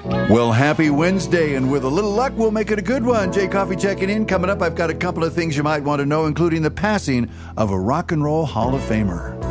Well, happy Wednesday, and with a little luck, we'll make it a good one. Jay Coffee checking in. Coming up, I've got a couple of things you might want to know, including the passing of a Rock and Roll Hall of Famer.